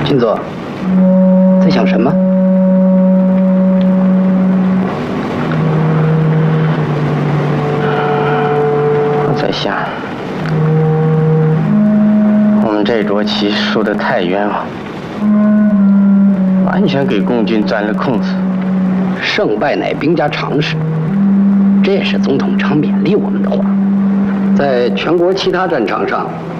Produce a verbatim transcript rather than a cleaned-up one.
金佐，在想什么？ 我在想，我们这桌棋输得太冤枉，完全给共军钻了空子。 胜败乃兵家常事，这也是总统常勉励我们的话。在全国其他战场上，